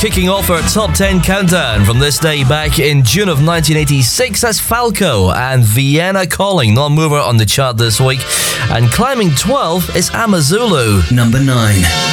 kicking off our top 10 countdown from this day back in June of 1986. That's Falco and Vienna Calling, non-mover on the chart this week. And climbing 12 is Amazulu. Number 9.